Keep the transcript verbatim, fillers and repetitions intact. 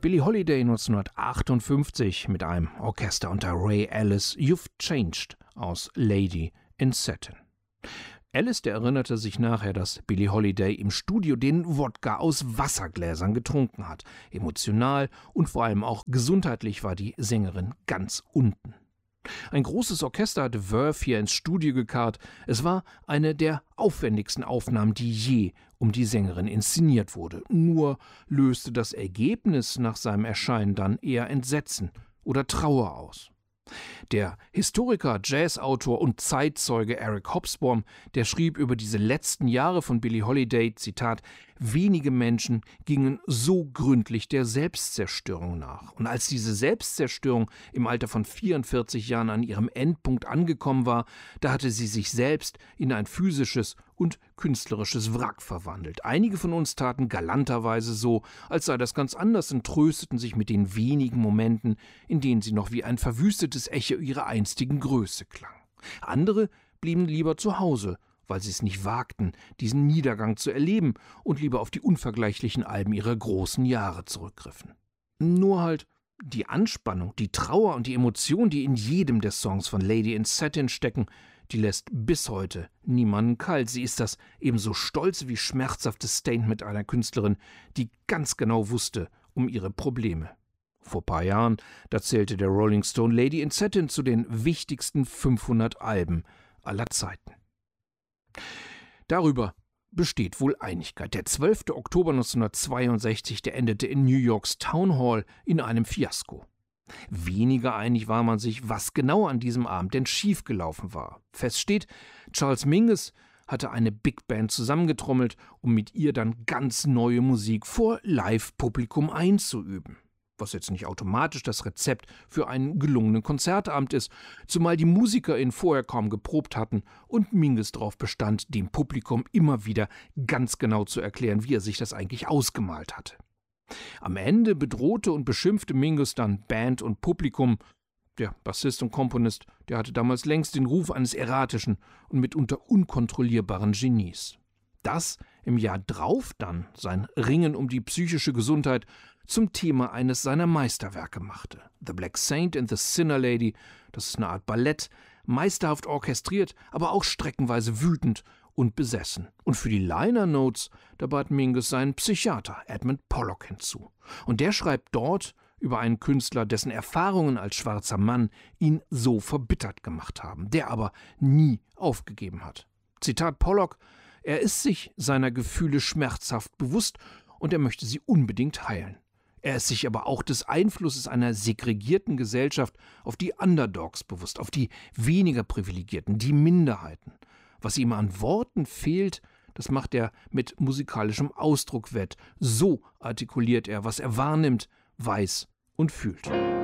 Billie Holiday neunzehnhundertachtundfünfzig mit einem Orchester unter Ray Ellis You've Changed aus Lady in Satin. Ellis, der erinnerte sich nachher, dass Billie Holiday im Studio den Wodka aus Wassergläsern getrunken hat. Emotional und vor allem auch gesundheitlich war die Sängerin ganz unten. Ein großes Orchester hatte Verve hier ins Studio gekarrt. Es war eine der aufwendigsten Aufnahmen, die je um die Sängerin inszeniert wurde. Nur löste das Ergebnis nach seinem Erscheinen dann eher Entsetzen oder Trauer aus. Der Historiker, Jazzautor und Zeitzeuge Eric Hobsbawm, der schrieb über diese letzten Jahre von Billie Holiday, Zitat, wenige Menschen gingen so gründlich der Selbstzerstörung nach. Und als diese Selbstzerstörung im Alter von vierundvierzig Jahren an ihrem Endpunkt angekommen war, da hatte sie sich selbst in ein physisches und künstlerisches Wrack verwandelt. Einige von uns taten galanterweise so, als sei das ganz anders und trösteten sich mit den wenigen Momenten, in denen sie noch wie ein verwüstetes Echo ihrer einstigen Größe klang. Andere blieben lieber zu Hause, weil sie es nicht wagten, diesen Niedergang zu erleben und lieber auf die unvergleichlichen Alben ihrer großen Jahre zurückgriffen. Nur halt die Anspannung, die Trauer und die Emotion, die in jedem der Songs von Lady in Satin stecken, die lässt bis heute niemanden kalt. Sie ist das ebenso stolze wie schmerzhafte Statement einer Künstlerin, die ganz genau wusste um ihre Probleme. Vor ein paar Jahren, da zählte der Rolling Stone Lady in Satin zu den wichtigsten fünfhundert Alben aller Zeiten. Darüber besteht wohl Einigkeit. Der zwölfte Oktober neunzehnhundertzweiundsechzig, der endete in New Yorks Town Hall in einem Fiasko. Weniger einig war man sich, was genau an diesem Abend denn schiefgelaufen war. Fest steht, Charles Mingus hatte eine Big Band zusammengetrommelt, um mit ihr dann ganz neue Musik vor Live-Publikum einzuüben. Was jetzt nicht automatisch das Rezept für einen gelungenen Konzertabend ist, zumal die MusikerInnen vorher kaum geprobt hatten und Mingus darauf bestand, dem Publikum immer wieder ganz genau zu erklären, wie er sich das eigentlich ausgemalt hatte. Am Ende bedrohte und beschimpfte Mingus dann Band und Publikum. Der Bassist und Komponist, der hatte damals längst den Ruf eines erratischen und mitunter unkontrollierbaren Genies. Das im Jahr drauf dann sein Ringen um die psychische Gesundheit zum Thema eines seiner Meisterwerke machte. The Black Saint and the Sinner Lady, das ist eine Art Ballett, meisterhaft orchestriert, aber auch streckenweise wütend und besessen. Und für die Liner Notes, da bat Mingus seinen Psychiater Edmund Pollock hinzu. Und der schreibt dort über einen Künstler, dessen Erfahrungen als schwarzer Mann ihn so verbittert gemacht haben, der aber nie aufgegeben hat. Zitat Pollock: Er ist sich seiner Gefühle schmerzhaft bewusst und er möchte sie unbedingt heilen. Er ist sich aber auch des Einflusses einer segregierten Gesellschaft auf die Underdogs bewusst, auf die weniger Privilegierten, die Minderheiten. Was ihm an Worten fehlt, das macht er mit musikalischem Ausdruck wett. So artikuliert er, was er wahrnimmt, weiß und fühlt.